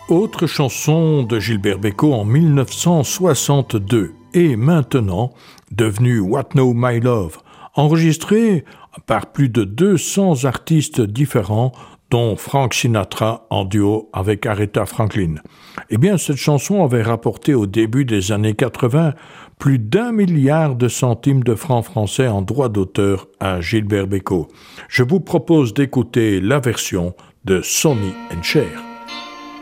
Autre chanson de Gilbert Bécaud en 1962 et maintenant devenue What Know My Love, enregistrée par plus de 200 artistes différents dont Frank Sinatra en duo avec Aretha Franklin. Eh bien, cette chanson avait rapporté au début des années 80 plus d'1 milliard de centimes de francs français en droits d'auteur à Gilbert Bécaud. Je vous propose d'écouter la version de Sonny & Cher.